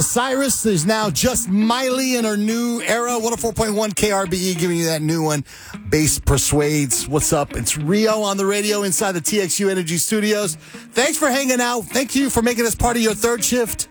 Cyrus is now just Miley in her new era. 104.1 KRBE giving you that new one. Bass Persuades. What's up? It's Rio on the radio inside the TXU Energy Studios. Thanks for hanging out. Thank you for making us part of your third shift.